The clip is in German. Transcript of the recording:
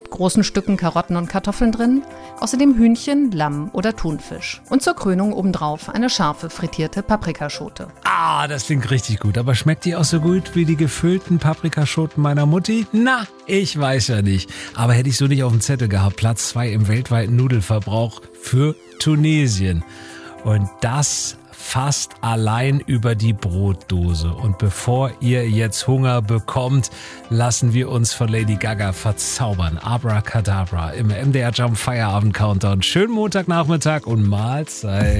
mit großen Stücken Karotten und Kartoffeln drin, außerdem Hühnchen, Lamm oder Thunfisch. Und zur Krönung obendrauf eine scharfe frittierte Paprikaschote. Ah, das klingt richtig gut. Aber schmeckt die auch so gut wie die gefüllten Paprikaschoten meiner Mutti? Na, ich weiß ja nicht. Aber hätte ich so nicht auf dem Zettel gehabt. Platz 2 im weltweiten Nudelverbrauch für Tunesien. Und das fast allein über die Brotdose. Und bevor ihr jetzt Hunger bekommt, lassen wir uns von Lady Gaga verzaubern. Abracadabra im MDR Jump Feierabend Countdown. Schönen Montagnachmittag und Mahlzeit.